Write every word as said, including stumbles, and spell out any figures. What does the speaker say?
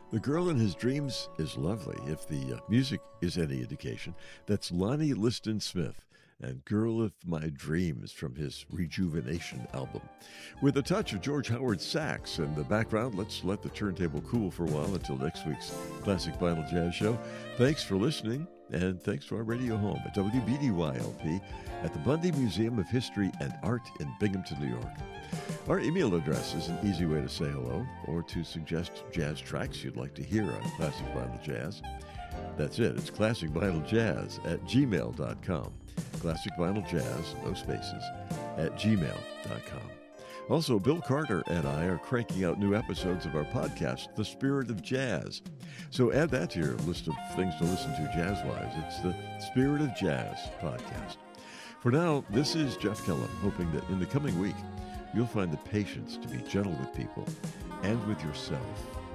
The Girl in His Dreams is lovely, if the uh, music is any indication. That's Lonnie Liston Smith and Girl of My Dreams from his Rejuvenation album. With a touch of George Howard sax in the background, let's let the turntable cool for a while until next week's Classic Vinyl Jazz Show. Thanks for listening, and thanks to our radio home at W B D Y L P at the Bundy Museum of History and Art in Binghamton, New York. Our email address is an easy way to say hello or to suggest jazz tracks you'd like to hear on Classic Vinyl Jazz. That's it. It's classic vinyl jazz at gmail dot com. Classic Vinyl Jazz, no spaces, at gmail dot com. Also, Bill Carter and I are cranking out new episodes of our podcast, The Spirit of Jazz. So add that to your list of things to listen to jazz-wise. It's the Spirit of Jazz podcast. For now, this is Jeff Kellum, hoping that in the coming week, you'll find the patience to be gentle with people and with yourself.